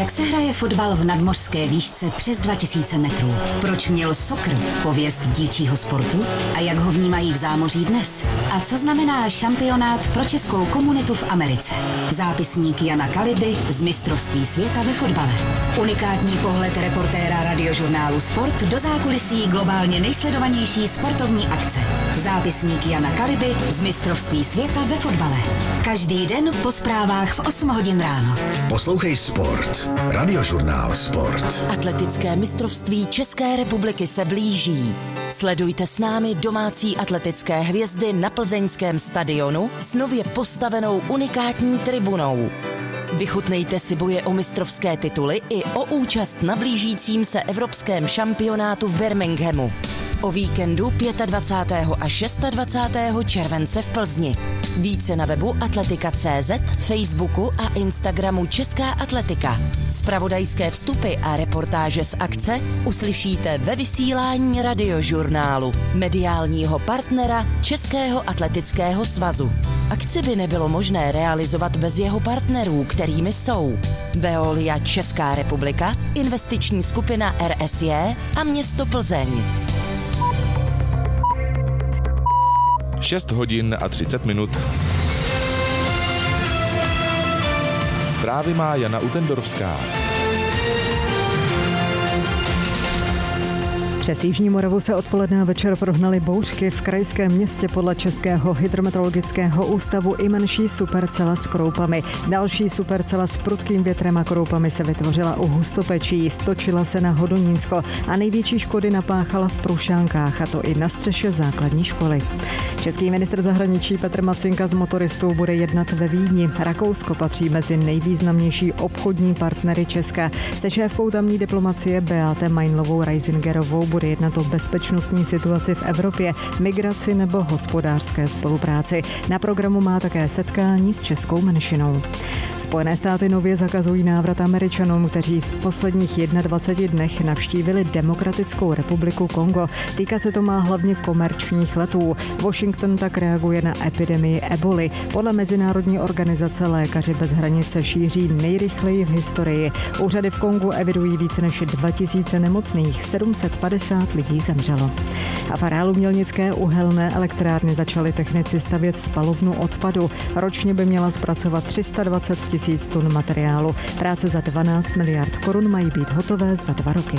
Jak se hraje fotbal v nadmořské výšce přes 2000 metrů? Proč měl soccer pověst dívčího sportu? A jak ho vnímají v zámoří dnes? A co znamená šampionát pro českou komunitu v Americe? Zápisník Jana Kaliby z mistrovství světa ve fotbale. Unikátní pohled reportéra radiožurnálu Sport do zákulisí globálně nejsledovanější sportovní akce. Zápisník Jana Kaliby z mistrovství světa ve fotbale. Každý den po zprávách v 8 hodin ráno. Poslouchej Sport. Radiožurnál Sport. Atletické mistrovství České republiky se blíží. Sledujte s námi domácí atletické hvězdy na plzeňském stadionu s nově postavenou unikátní tribunou. Vychutnejte si boje o mistrovské tituly i o účast na blížícím se evropském šampionátu v Birminghamu. O víkendu 25. a 26. července v Plzni. Více na webu atletika.cz, Facebooku a Instagramu Česká atletika. Zpravodajské vstupy a reportáže z akce uslyšíte ve vysílání radiožurnálu, mediálního partnera Českého atletického svazu. Akci by nebylo možné realizovat bez jeho partnerů, kterými jsou Veolia Česká republika, investiční skupina RSJ a město Plzeň. 6 hodin a 30 minut. Zprávy má Jana Utendorfská. Přes Jižní Moravu se odpoledne a večer prohnaly bouřky. V krajském městě podle Českého hydrometeorologického ústavu i menší supercela s kroupami. Další supercela s prudkým větrem a kroupami se vytvořila u Hustopečí, stočila se na Hodonínsko a největší škody napáchala v Prušánkách, a to i na střeše základní školy. Český ministr zahraničí Petr Macinka s motoristou bude jednat ve Vídni. Rakousko patří mezi nejvýznamnější obchodní partnery Česka. Se šéfkou tamní diplomacie Beate Meinlovou-Reisingerovou bude jednat o bezpečnostní situaci v Evropě, migraci nebo hospodářské spolupráci. Na programu má také setkání s českou menšinou. Spojené státy nově zakazují návrat Američanům, kteří v posledních 21 dnech navštívili Demokratickou republiku Kongo. Týkat se to má hlavně komerčních letů. Washington tak reaguje na epidemii eboli. Podle mezinárodní organizace Lékaři bez hranic se šíří nejrychleji v historii. Úřady v Kongu evidují více než 2000 nemocných, 750 lidí zemřelo. A v areálu Mělnické uhelné elektrárny začali technici stavět spalovnu odpadu. Ročně by měla zpracovat 320 000 tun materiálu. Práce za 12 miliard korun mají být hotové za 2 roky.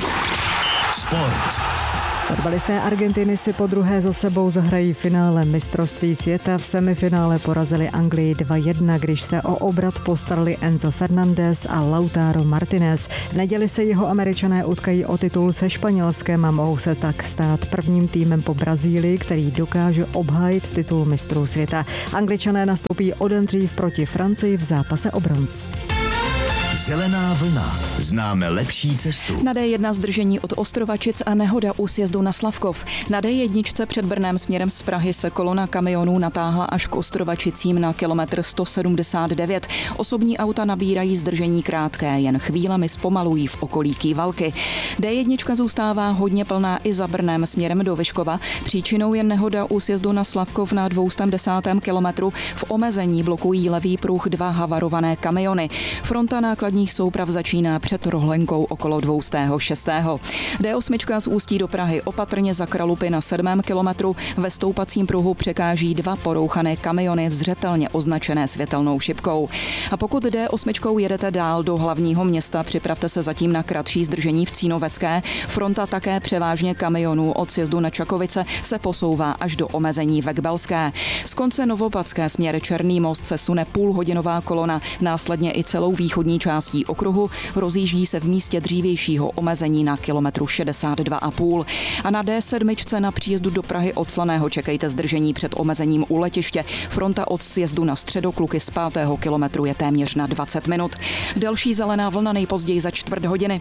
Sport. Fotbalisté Argentiny si podruhé za sebou zahrají finále mistrovství světa. V semifinále porazili Anglii 2-1, když se o obrat postarali Enzo Fernández a Lautaro Martinez. V neděli se jeho Američané utkají o titul se Španělskem a mohou se tak stát prvním týmem po Brazílii, který dokáže obhájit titul mistrů světa. Angličané nastoupí o den dřív proti Francii v zápase o bronz. Zelená vlna. Známe lepší cestu. Na D1 zdržení od Ostrovačic a nehoda u sjezdu na Slavkov. Na D1 před Brnem směrem z Prahy se kolona kamionů natáhla až k Ostrovačicím na kilometr 179. Osobní auta nabírají zdržení krátké, jen chvílemi zpomalují v okolí Kývalky. D1 zůstává hodně plná i za Brnem směrem do Vyškova. Příčinou je nehoda u sjezdu na Slavkov na 210. kilometru. V omezení blokují levý pruh 2 havarované kamiony. Fronta nákladních souprav začíná před Rohlenkou okolo 206. D8 z Ústí do Prahy opatrně za Kralupy na 7. kilometru. Ve stoupacím pruhu překáží 2 porouchané kamiony zřetelně označené světelnou šipkou. A pokud D8 jedete dál do hlavního města, připravte se zatím na kratší zdržení v Cínovecké. Fronta také převážně kamionů od sjezdu na Čakovice se posouvá až do omezení ve Kbelské. Z konce Novopadské směr Černý most se sune půlhodinová kolona, následně i celou východní částí okruhu, rozjíždí se v místě dřívějšího omezení na kilometru 62,5. A na D7 na příjezdu do Prahy od Slaného čekejte zdržení před omezením u letiště. Fronta od sjezdu na Středokluky z 5. kilometru je téměř na 20 minut. Další zelená vlna nejpozději za 1/4 hodiny.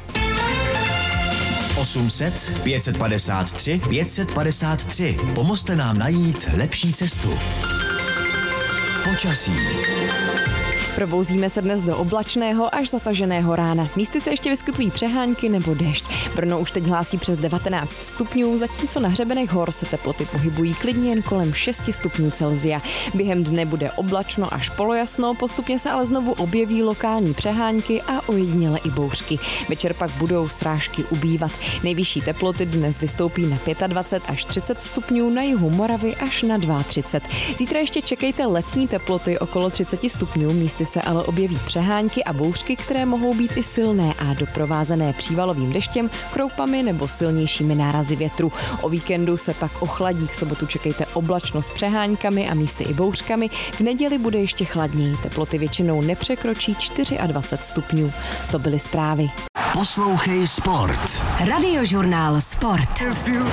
800 553 553. Pomozte nám najít lepší cestu. Počasí. Probouzíme se dnes do oblačného až zataženého rána. Místy se ještě vyskytují přehánky nebo déšť. Brno už teď hlásí přes 19 stupňů, zatímco na hřebenech hor se teploty pohybují klidně jen kolem 6 stupňů Celsia. Během dne bude oblačno až polojasno, postupně se ale znovu objeví lokální přehánky a ojediněle i bouřky. Večer pak budou srážky ubývat. Nejvyšší teploty dnes vystoupí na 25 až 30 stupňů, na jihu Moravy až na 32. Zítra ještě čekejte letní teploty okolo 30 stupňů, místy se ale objeví přehánky a bouřky, které mohou být i silné a doprovázené přívalovým deštěm, kroupami nebo silnějšími nárazy větru. O víkendu se pak ochladí, v sobotu čekejte oblačno s přeháňkami a místy i bouřkami. V neděli bude ještě chladněji, teploty většinou nepřekročí 24 stupňů. To byly zprávy. Poslouchej Sport. Radiožurnál Sport.